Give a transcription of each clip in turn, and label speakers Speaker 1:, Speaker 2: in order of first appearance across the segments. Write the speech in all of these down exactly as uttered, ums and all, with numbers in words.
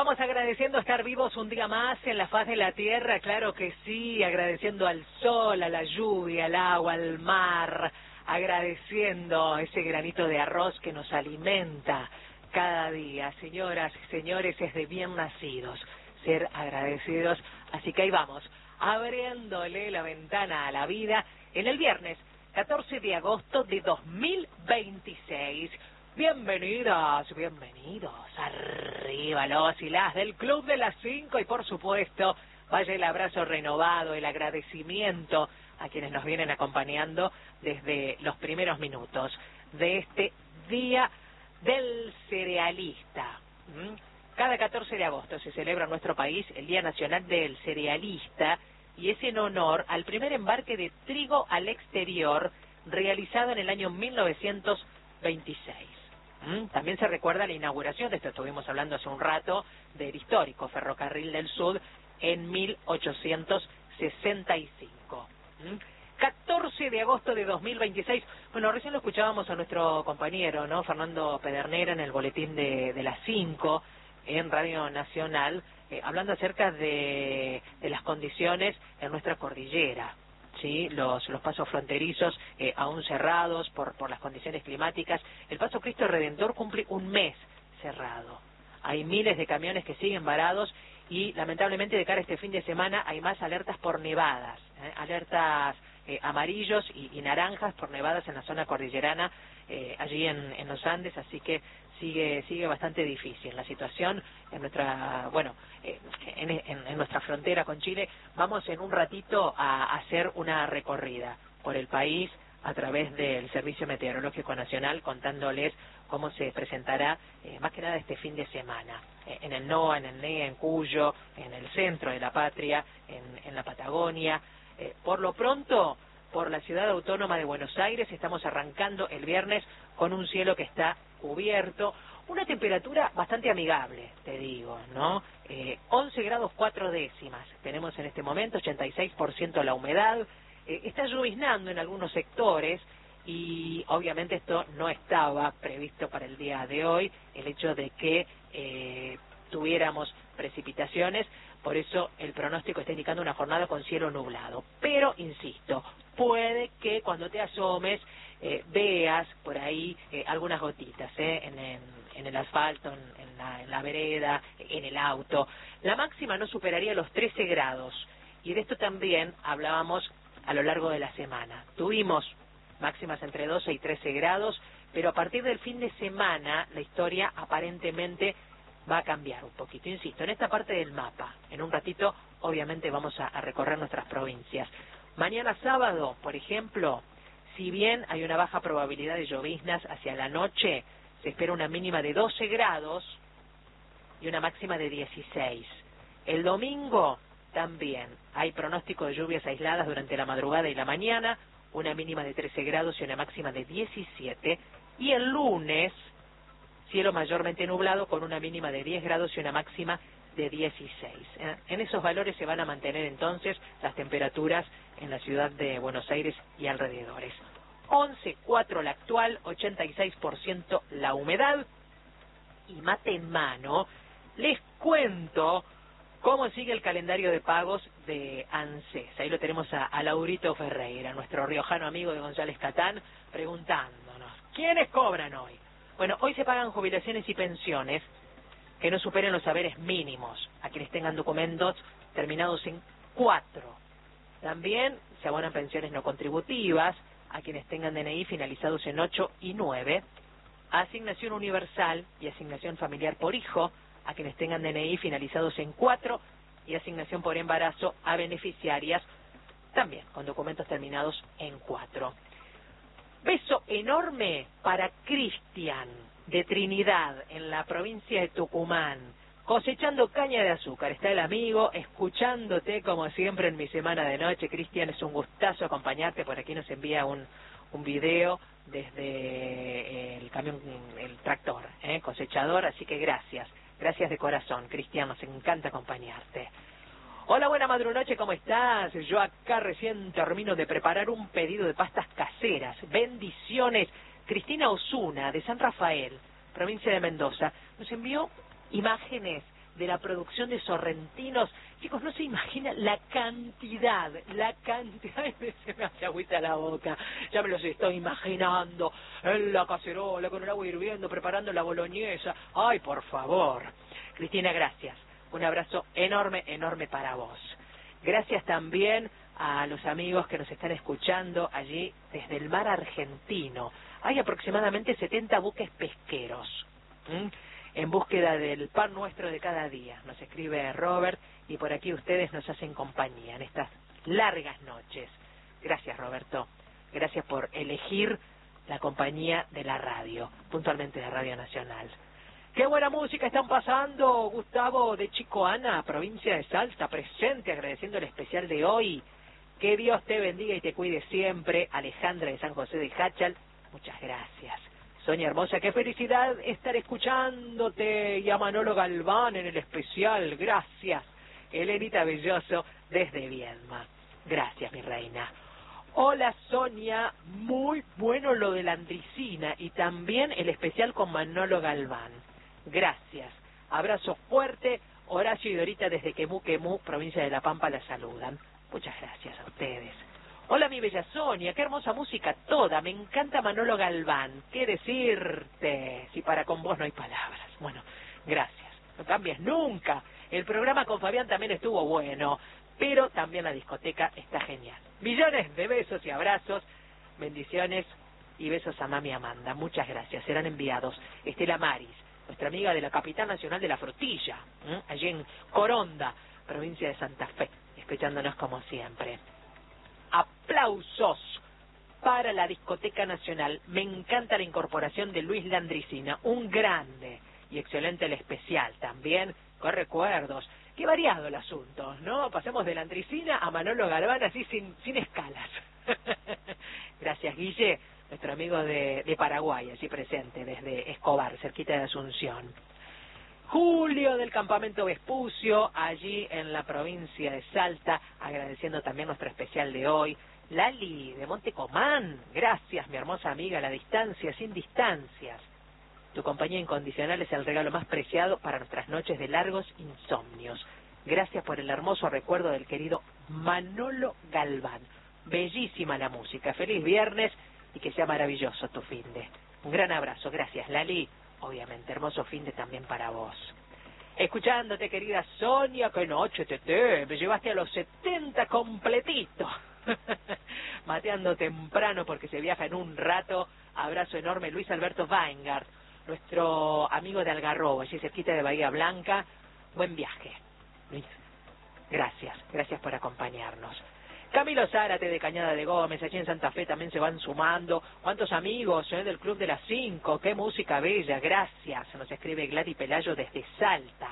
Speaker 1: vamos agradeciendo estar vivos un día más en la faz de la tierra, claro que sí, agradeciendo al sol, a la lluvia, al agua, al mar, agradeciendo ese granito de arroz que nos alimenta cada día. Señoras y señores, es de bien nacidos ser agradecidos, así que ahí vamos, abriéndole la ventana a la vida en el viernes catorce de agosto de dos mil veintiséis. Bienvenidas, bienvenidos, arriba los y las del Club de las Cinco y por supuesto vaya el abrazo renovado, el agradecimiento a quienes nos vienen acompañando desde los primeros minutos de este Día del Cerealista. Cada catorce de agosto se celebra en nuestro país el Día Nacional del Cerealista y es en honor al primer embarque de trigo al exterior realizado en el año mil novecientos veintiséis. También se recuerda la inauguración, de esto estuvimos hablando hace un rato, del histórico Ferrocarril del Sud en mil ochocientos sesenta y cinco. catorce de agosto de dos mil veintiséis. Bueno, recién lo escuchábamos a nuestro compañero, ¿no? Fernando Pedernera en el boletín de, de las cinco en Radio Nacional, eh, hablando acerca de, de las condiciones en nuestra cordillera. Sí, los, los pasos fronterizos eh, aún cerrados por, por las condiciones climáticas. El Paso Cristo Redentor cumple un mes cerrado. Hay miles de camiones que siguen varados y lamentablemente de cara a este fin de semana hay más alertas por nevadas, ¿eh? alertas eh, amarillos y, y naranjas por nevadas en la zona cordillerana, eh, allí en, en los Andes, así que sigue sigue bastante difícil la situación en nuestra, bueno, eh, en, en, en nuestra frontera con Chile. Vamos en un ratito a, a hacer una recorrida por el país a través del Servicio Meteorológico Nacional, contándoles cómo se presentará eh, más que nada este fin de semana, eh, en el NOA, en el NEA, en Cuyo, en el centro de la patria, en, en la Patagonia. Eh, por lo pronto, por la ciudad autónoma de Buenos Aires, estamos arrancando el viernes con un cielo que está cubierto, una temperatura bastante amigable, te digo, ¿no? Eh, once grados cuatro décimas tenemos en este momento, ochenta y seis por ciento la humedad, eh, está lloviznando en algunos sectores y obviamente esto no estaba previsto para el día de hoy, el hecho de que eh, tuviéramos precipitaciones, por eso el pronóstico está indicando una jornada con cielo nublado. Pero, insisto, puede que cuando te asomes eh, veas por ahí eh, algunas gotitas eh, en, en, en el asfalto, en, en, la, en la vereda, en el auto. La máxima no superaría los trece grados. Y de esto también hablábamos a lo largo de la semana. Tuvimos máximas entre doce y trece grados, pero a partir del fin de semana la historia aparentemente va a cambiar un poquito. Insisto, en esta parte del mapa, en un ratito obviamente vamos a, a recorrer nuestras provincias. Mañana sábado, por ejemplo, si bien hay una baja probabilidad de lloviznas hacia la noche, se espera una mínima de doce grados y una máxima de dieciséis. El domingo también hay pronóstico de lluvias aisladas durante la madrugada y la mañana, una mínima de trece grados y una máxima de diecisiete. Y el lunes, cielo mayormente nublado con una mínima de diez grados y una máxima de dieciséis. En esos valores se van a mantener entonces las temperaturas en la ciudad de Buenos Aires y alrededores. once cuatro la actual, ochenta y seis por ciento la humedad. Y mate en mano, les cuento cómo sigue el calendario de pagos de ANSES. Ahí lo tenemos a, a Laurito Ferreira, nuestro riojano amigo de González Catán, preguntándonos, ¿quiénes cobran hoy? Bueno, hoy se pagan jubilaciones y pensiones que no superen los saberes mínimos a quienes tengan documentos terminados en cuatro. También se abonan pensiones no contributivas a quienes tengan D N I finalizados en ocho y nueve, asignación universal y asignación familiar por hijo a quienes tengan D N I finalizados en cuatro y asignación por embarazo a beneficiarias también con documentos terminados en cuatro. Beso enorme para Cristian de Trinidad, en la provincia de Tucumán, cosechando caña de azúcar. Está el amigo escuchándote como siempre en mi semana de noche. Cristian, es un gustazo acompañarte. Por aquí nos envía un, un video desde el camión, el tractor, ¿eh? cosechador, así que gracias. Gracias de corazón, Cristian, nos encanta acompañarte. Hola, buena madrunoche, ¿cómo estás? Yo acá recién termino de preparar un pedido de pastas caseras. Bendiciones. Cristina Osuna, de San Rafael, provincia de Mendoza, nos envió imágenes de la producción de Sorrentinos. Chicos, no se imaginan la cantidad, la cantidad, se me hace agüita la boca, ya me los estoy imaginando, en la cacerola, con el agua hirviendo, preparando la boloñesa. Ay, por favor. Cristina, gracias. Un abrazo enorme, enorme para vos. Gracias también a los amigos que nos están escuchando allí desde el mar argentino. Hay aproximadamente setenta buques pesqueros, ¿m? en búsqueda del pan nuestro de cada día. Nos escribe Robert y por aquí ustedes nos hacen compañía en estas largas noches. Gracias, Roberto. Gracias por elegir la compañía de la radio, puntualmente de Radio Nacional. ¡Qué buena música están pasando! Gustavo de Chicoana, provincia de Salta, presente, agradeciendo el especial de hoy. Que Dios te bendiga y te cuide siempre. Alejandra de San José de Hachal, muchas gracias. Sonia hermosa, qué felicidad estar escuchándote. Y a Manolo Galván en el especial, gracias. Elenita Belloso desde Viedma, gracias mi reina. Hola Sonia, muy bueno lo de la andricina y también el especial con Manolo Galván. Gracias. Abrazo fuerte. Horacio y Dorita desde Quemú, Quemú, provincia de La Pampa, la saludan. Muchas gracias a ustedes. Hola mi bella Sonia, qué hermosa música toda. Me encanta Manolo Galván. ¿Qué decirte? Si para con vos no hay palabras. Bueno, gracias. No cambies nunca. El programa con Fabián también estuvo bueno, pero también la discoteca está genial. Millones de besos y abrazos. Bendiciones y besos a mami Amanda. Muchas gracias. Serán enviados. Estela Maris, nuestra amiga de la capital nacional de la frutilla, ¿eh? allí en Coronda, provincia de Santa Fe, escuchándonos como siempre. Aplausos para la discoteca nacional. Me encanta la incorporación de Luis Landricina, un grande y excelente el especial también, con recuerdos. Qué variado el asunto, ¿no? Pasamos de Landricina a Manolo Galván así sin, sin escalas. Gracias, Guille, nuestro amigo de, de Paraguay, allí presente desde Escobar, cerquita de Asunción. Julio del campamento Vespucio, allí en la provincia de Salta, agradeciendo también nuestro especial de hoy. Lali de Montecomán, gracias mi hermosa amiga, a la distancia, sin distancias. Tu compañía incondicional es el regalo más preciado para nuestras noches de largos insomnios. Gracias por el hermoso recuerdo del querido Manolo Galván. Bellísima la música. Feliz viernes y que sea maravilloso tu finde. Un gran abrazo. Gracias, Lali. Obviamente, hermoso finde también para vos. Escuchándote, querida Sonia, qué noche, tete, me llevaste a los setenta completito. Mateando temprano porque se viaja en un rato. Abrazo enorme, Luis Alberto Weingart, nuestro amigo de Algarrobo, allí cerquita de Bahía Blanca. Buen viaje, Luis. Gracias, gracias por acompañarnos. Camilo Zárate de Cañada de Gómez, allí en Santa Fe también se van sumando. ¿Cuántos amigos eh, del Club de las Cinco? ¡Qué música bella! Gracias. Nos escribe Gladys Pelayo desde Salta.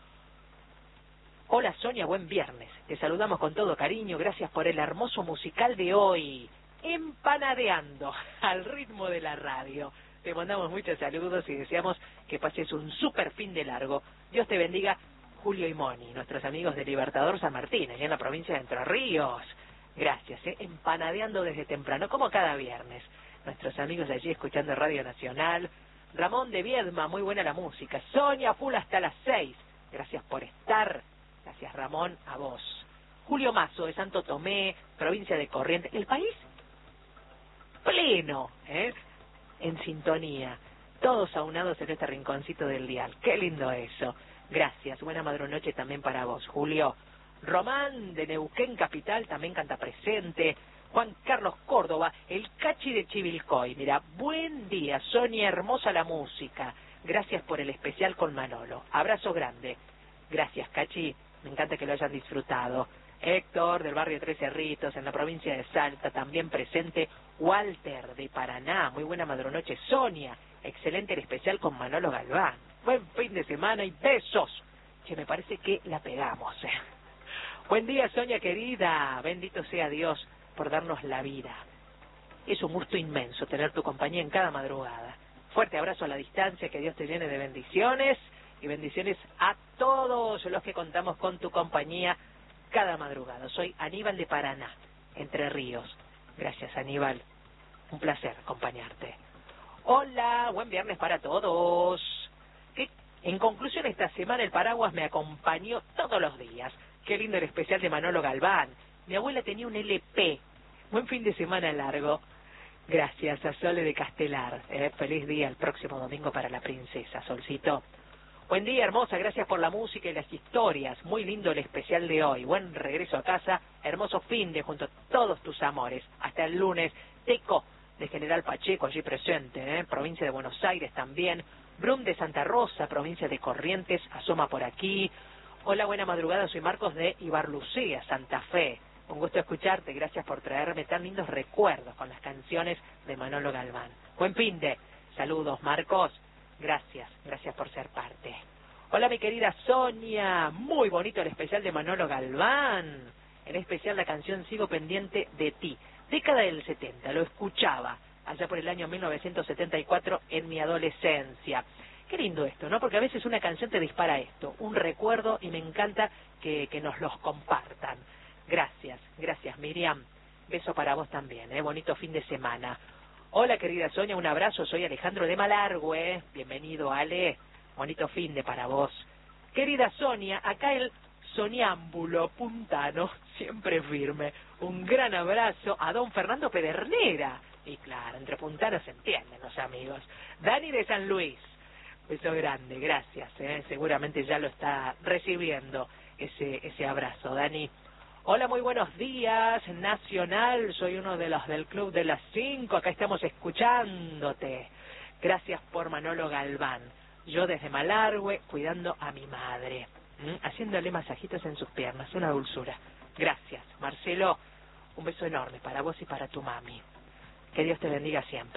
Speaker 1: Hola Sonia, buen viernes. Te saludamos con todo cariño. Gracias por el hermoso musical de hoy. Empanadeando al ritmo de la radio. Te mandamos muchos saludos y deseamos que pases un súper fin de largo. Dios te bendiga, Julio y Moni, nuestros amigos de Libertador San Martín, allá en la provincia de Entre Ríos. Gracias, ¿eh? Empanadeando desde temprano, como cada viernes. Nuestros amigos allí escuchando Radio Nacional. Ramón de Viedma, muy buena la música. Sonia, full hasta las seis. Gracias por estar. Gracias, Ramón, a vos. Julio Mazo de Santo Tomé, provincia de Corrientes. El país pleno, ¿eh? En sintonía. Todos aunados en este rinconcito del dial. Qué lindo eso. Gracias. Buena madrunoche también para vos, Julio. Román de Neuquén Capital también canta presente. Juan Carlos Córdoba, el Cachi de Chivilcoy. Mira, buen día, Sonia, hermosa la música. Gracias por el especial con Manolo. Abrazo grande. Gracias, Cachi. Me encanta que lo hayan disfrutado. Héctor, del barrio Tres Cerritos, en la provincia de Salta, también presente. Walter, de Paraná. Muy buena madrunoche, Sonia. Excelente el especial con Manolo Galván. Buen fin de semana y besos. Que me parece que la pegamos. Buen día, Sonia querida. Bendito sea Dios por darnos la vida. Es un gusto inmenso tener tu compañía en cada madrugada. Fuerte abrazo a la distancia, que Dios te llene de bendiciones y bendiciones a todos los que contamos con tu compañía cada madrugada. Soy Aníbal de Paraná, Entre Ríos. Gracias, Aníbal. Un placer acompañarte. Hola, buen viernes para todos. ¿Qué En conclusión, esta semana el paraguas me acompañó todos los días. Qué lindo el especial de Manolo Galván. Mi abuela tenía un L P. Buen fin de semana largo. Gracias a Sole de Castelar. Eh, feliz día el próximo domingo para la princesa, Solcito. Buen día, hermosa. Gracias por la música y las historias. Muy lindo el especial de hoy. Buen regreso a casa. Hermoso fin de junto a todos tus amores. Hasta el lunes. Teco de General Pacheco, allí presente, ¿eh? Provincia de Buenos Aires también. Brum de Santa Rosa, provincia de Corrientes, asoma por aquí. Hola, buena madrugada. Soy Marcos de Ibarlucía, Santa Fe. Un gusto escucharte, gracias por traerme tan lindos recuerdos con las canciones de Manolo Galván. Buen fin de, saludos Marcos, gracias, gracias por ser parte. Hola mi querida Sonia, muy bonito el especial de Manolo Galván, en especial la canción Sigo pendiente de ti, década del setenta, lo escuchaba allá por el año mil novecientos setenta y cuatro en mi adolescencia. Qué lindo esto, ¿no? Porque a veces una canción te dispara esto, un recuerdo, y me encanta que, que nos los compartan. Gracias, gracias Miriam. Beso para vos también, ¿eh? Bonito fin de semana. Hola querida Sonia, un abrazo, soy Alejandro de Malargüe. Bienvenido Ale, bonito fin de para vos. Querida Sonia, acá el soñámbulo puntano, siempre firme. Un gran abrazo a don Fernando Pedernera. Y claro, entre puntanos se entienden los amigos. Dani de San Luis. Beso grande, gracias, ¿eh? Seguramente ya lo está recibiendo ese, ese abrazo, Dani. Hola, muy buenos días, Nacional, soy uno de los del Club de las Cinco, acá estamos escuchándote. Gracias por Manolo Galván, yo desde Malargüe cuidando a mi madre, ¿Mm? haciéndole masajitos en sus piernas, una dulzura. Gracias, Marcelo, un beso enorme para vos y para tu mami. Que Dios te bendiga siempre.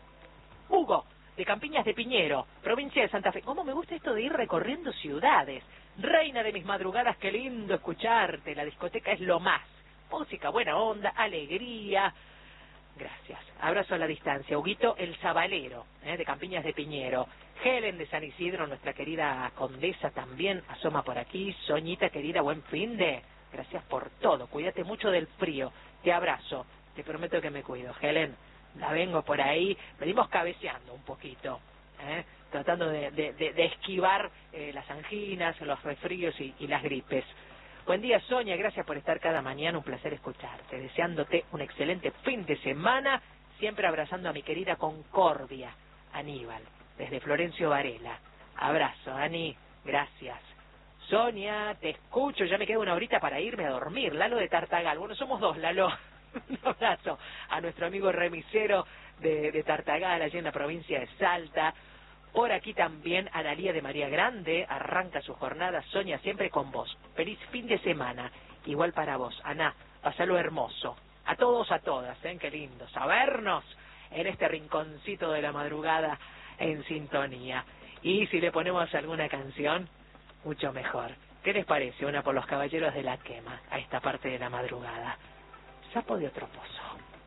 Speaker 1: Hugo, de Campiñas de Piñero, provincia de Santa Fe. ¿Cómo me gusta esto de ir recorriendo ciudades? Reina de mis madrugadas, qué lindo escucharte. La discoteca es lo más. Música, buena onda, alegría. Gracias. Abrazo a la distancia. Huguito, el Zabalero, ¿eh? de Campiñas de Piñero. Helen de San Isidro, nuestra querida condesa también, asoma por aquí. Soñita querida, buen fin de. Gracias por todo. Cuídate mucho del frío. Te abrazo. Te prometo que me cuido. Helen, la vengo por ahí. Venimos cabeceando un poquito. ¿eh? Tratando de, de, de, de esquivar eh, las anginas, los resfríos y, y las gripes. Buen día, Sonia, gracias por estar cada mañana, un placer escucharte, deseándote un excelente fin de semana, siempre abrazando a mi querida Concordia, Aníbal, desde Florencio Varela. Abrazo, Ani, gracias. Sonia, te escucho, ya me queda una horita para irme a dormir. Lalo de Tartagal, bueno, somos dos, Lalo. Un abrazo a nuestro amigo remisero de, de Tartagal, allí en la provincia de Salta. Por aquí también Analía de María Grande, arranca su jornada, Sonia, siempre con vos. Feliz fin de semana, igual para vos. Ana, pasalo hermoso. A todos, a todas, ¿eh? Qué lindo sabernos en este rinconcito de la madrugada en sintonía. Y si le ponemos alguna canción, mucho mejor. ¿Qué les parece? Una por los caballeros de la quema, a esta parte de la madrugada. Sapo de otro pozo.